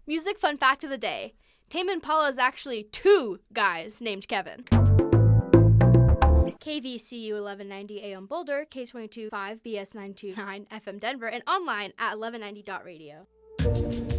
Music fun fact of the day. Tame Impala is actually 2 guys named Kevin. KVCU 1190 AM Boulder, K22.5 BS 929 FM Denver, and online at 1190.radio.